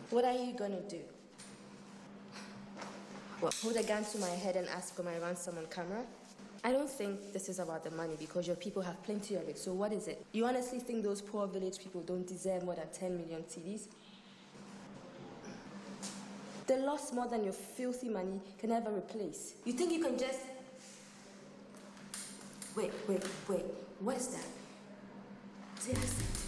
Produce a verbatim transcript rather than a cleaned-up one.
What are you gonna do? What, hold a gun to my head and ask for my ransom on camera? I don't think this is about the money because your people have plenty of it. So what is it? You honestly think those poor village people don't deserve more than ten million C Ds? They lost more than your filthy money can ever replace. You think you can just... Wait, wait, wait. What is that? Seriously?